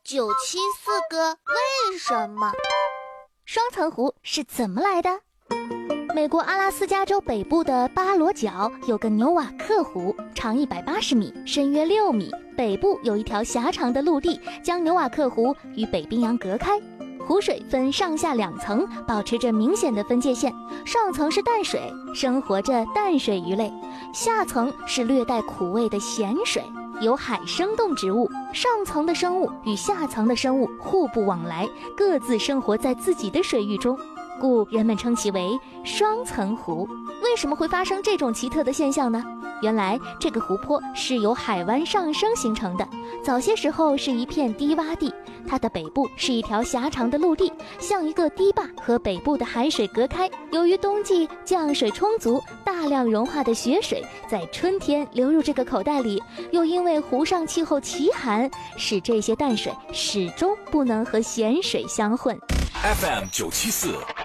974个为什么？ 双层湖是怎么来的？美国阿拉斯加州北部的巴罗角有个纽瓦克湖，长180米，深约6米。北部有一条狭长的陆地，将纽瓦克湖与北冰洋隔开。湖水分上下2层，保持着明显的分界线。上层是淡水，生活着淡水鱼类；下层是略带苦味的咸水，有海生动植物。上层的生物与下层的生物互不往来，各自生活在自己的水域中，故人们称其为双层湖。为什么会发生这种奇特的现象呢？原来这个湖泊是由海湾上升形成的，早些时候是一片低洼地，它的北部是一条狭长的陆地，像一个堤坝，和北部的海水隔开。由于冬季降水充足，大量融化的雪水在春天流入这个口袋里，又因为湖上气候奇寒，使这些淡水始终不能和咸水相混。 FM 974